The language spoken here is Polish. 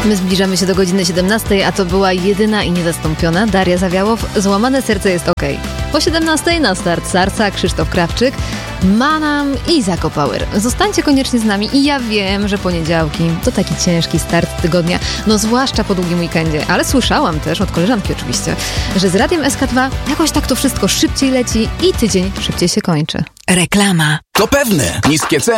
My zbliżamy się do godziny 17, a to była jedyna i niezastąpiona Daria Zawiałow. Złamane serce jest okej. Po 17 na start Sarsa, Krzysztof Krawczyk, Manam i Zako Power. Zostańcie koniecznie z nami i ja wiem, że poniedziałki to taki ciężki start tygodnia, no zwłaszcza po długim weekendzie, ale słyszałam też od koleżanki oczywiście, że z Radiem SK2 jakoś tak to wszystko szybciej leci i tydzień szybciej się kończy. Reklama. To pewne. Niskie ceny